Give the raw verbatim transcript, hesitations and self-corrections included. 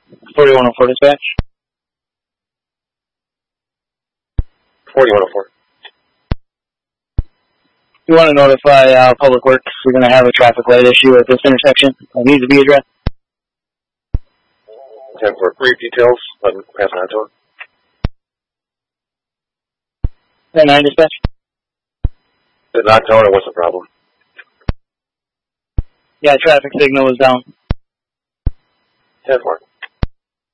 forty-one oh four dispatch. forty-one oh four. You want to notify uh, Public Works we're going to have a traffic light issue at this intersection. It needs to be addressed. ten for brief details. Let me pass it on to him. ten nine dispatch. Did not tell her what's the problem. Yeah, traffic signal was down. ten four.